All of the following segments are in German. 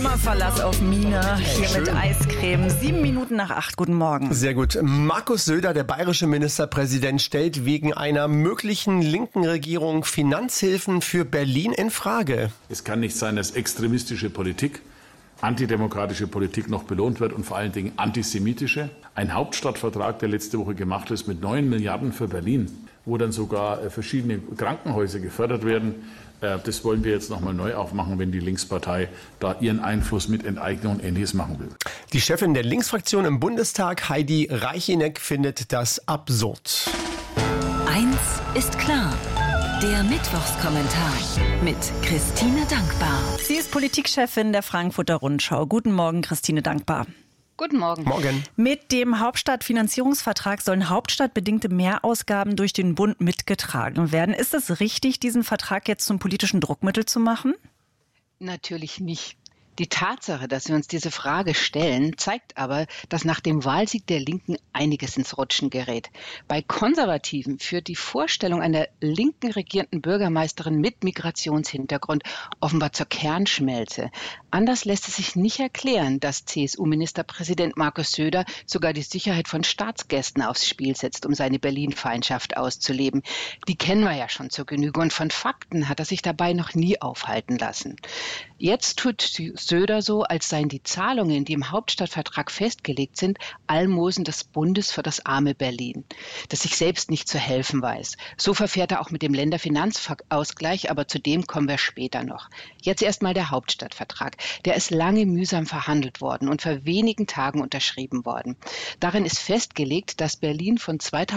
Zimmerverlass auf Mine, hier mit Eiscreme. 7:07. Guten Morgen. Sehr gut. Markus Söder, der bayerische Ministerpräsident, stellt wegen einer möglichen linken Regierung Finanzhilfen für Berlin in Frage. Es kann nicht sein, dass extremistische Politik, antidemokratische Politik noch belohnt wird und vor allen Dingen antisemitische. Ein Hauptstadtvertrag, der letzte Woche gemacht ist mit 9 Milliarden für Berlin, wo dann sogar verschiedene Krankenhäuser gefördert werden. Das wollen wir jetzt nochmal neu aufmachen, wenn die Linkspartei da ihren Einfluss mit Enteignung und Ähnliches machen will. Die Chefin der Linksfraktion im Bundestag, Heidi Reicheneck, findet das absurd. Eins ist klar. Der Mittwochskommentar mit Christine Dankbar. Sie ist Politikchefin der Frankfurter Rundschau. Guten Morgen, Christine Dankbar. Guten Morgen. Morgen. Mit dem Hauptstadtfinanzierungsvertrag sollen hauptstadtbedingte Mehrausgaben durch den Bund mitgetragen werden. Ist es richtig, diesen Vertrag jetzt zum politischen Druckmittel zu machen? Natürlich nicht. Die Tatsache, dass wir uns diese Frage stellen, zeigt aber, dass nach dem Wahlsieg der Linken einiges ins Rutschen gerät. Bei Konservativen führt die Vorstellung einer linken regierenden Bürgermeisterin mit Migrationshintergrund offenbar zur Kernschmelze. Anders lässt es sich nicht erklären, dass CSU-Ministerpräsident Markus Söder sogar die Sicherheit von Staatsgästen aufs Spiel setzt, um seine Berlin-Feindschaft auszuleben. Die kennen wir ja schon zur Genüge und von Fakten hat er sich dabei noch nie aufhalten lassen. Jetzt tut Söder so, als seien die Zahlungen, die im Hauptstadtvertrag festgelegt sind, Almosen des Bundes für das arme Berlin, das sich selbst nicht zu helfen weiß. So verfährt er auch mit dem Länderfinanzausgleich, aber zu dem kommen wir später noch. Jetzt erstmal der Hauptstadtvertrag. Der ist lange mühsam verhandelt worden und vor wenigen Tagen unterschrieben worden. Darin ist festgelegt, dass Berlin von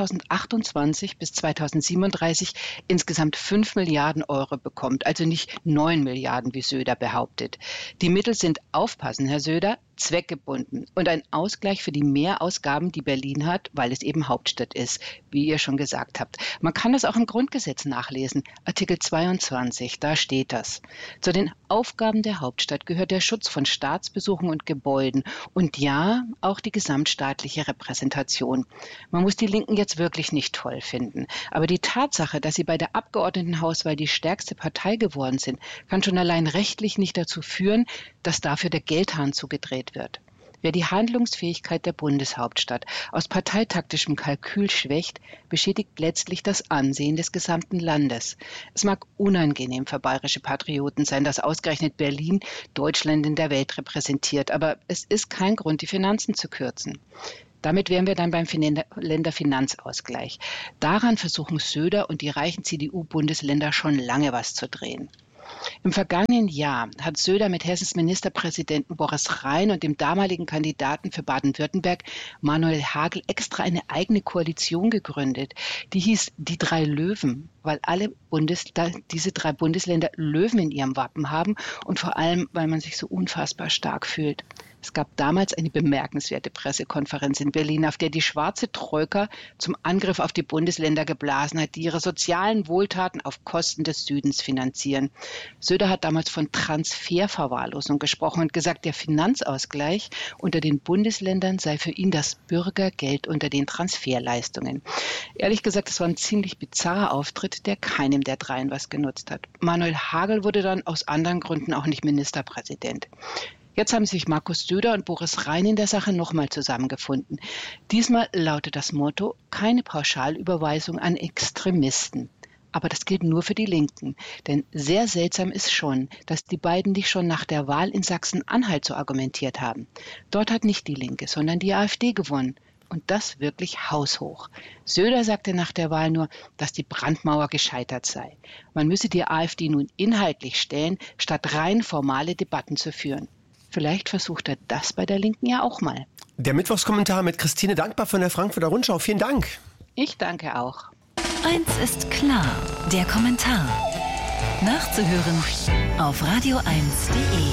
2028 bis 2037 insgesamt 5 Milliarden Euro bekommt, also nicht 9 Milliarden, wie Söder behauptet. Die Mittel sind, aufpassen, Herr Söder, zweckgebunden und ein Ausgleich für die Mehrausgaben, die Berlin hat, weil es eben Hauptstadt ist, wie ihr schon gesagt habt. Man kann das auch im Grundgesetz nachlesen, Artikel 22, da steht das. Zu den Aufgaben der Hauptstadt gehört der Schutz von Staatsbesuchen und Gebäuden und ja, auch die gesamtstaatliche Repräsentation. Man muss die Linken jetzt wirklich nicht toll finden, aber die Tatsache, dass sie bei der Abgeordnetenhauswahl die stärkste Partei geworden sind, kann schon allein rechtlich nicht dazu führen, dass dafür der Geldhahn zugedreht wird. Wer die Handlungsfähigkeit der Bundeshauptstadt aus parteitaktischem Kalkül schwächt, beschädigt letztlich das Ansehen des gesamten Landes. Es mag unangenehm für bayerische Patrioten sein, dass ausgerechnet Berlin Deutschland in der Welt repräsentiert, aber es ist kein Grund, die Finanzen zu kürzen. Damit wären wir dann beim Länderfinanzausgleich. Daran versuchen Söder und die reichen CDU-Bundesländer schon lange was zu drehen. Im vergangenen Jahr hat Söder mit Hessens Ministerpräsidenten Boris Rhein und dem damaligen Kandidaten für Baden-Württemberg Manuel Hagel extra eine eigene Koalition gegründet. Die hieß Die drei Löwen, weil diese drei Bundesländer Löwen in ihrem Wappen haben und vor allem, weil man sich so unfassbar stark fühlt. Es gab damals eine bemerkenswerte Pressekonferenz in Berlin, auf der die schwarze Troika zum Angriff auf die Bundesländer geblasen hat, die ihre sozialen Wohltaten auf Kosten des Südens finanzieren. Söder hat damals von Transferverwahrlosung gesprochen und gesagt, der Finanzausgleich unter den Bundesländern sei für ihn das Bürgergeld unter den Transferleistungen. Ehrlich gesagt, es war ein ziemlich bizarrer Auftritt, der keinem der dreien was genutzt hat. Manuel Hagel wurde dann aus anderen Gründen auch nicht Ministerpräsident. Jetzt haben sich Markus Söder und Boris Rhein in der Sache nochmal zusammengefunden. Diesmal lautet das Motto, keine Pauschalüberweisung an Extremisten. Aber das gilt nur für die Linken. Denn sehr seltsam ist schon, dass die beiden nicht schon nach der Wahl in Sachsen-Anhalt so argumentiert haben. Dort hat nicht die Linke, sondern die AfD gewonnen. Und das wirklich haushoch. Söder sagte nach der Wahl nur, dass die Brandmauer gescheitert sei. Man müsse die AfD nun inhaltlich stellen, statt rein formale Debatten zu führen. Vielleicht versucht er das bei der Linken ja auch mal. Der Mittwochskommentar mit Christine Dankbar von der Frankfurter Rundschau. Vielen Dank. Ich danke auch. Eins ist klar, der Kommentar. Nachzuhören auf radio1.de.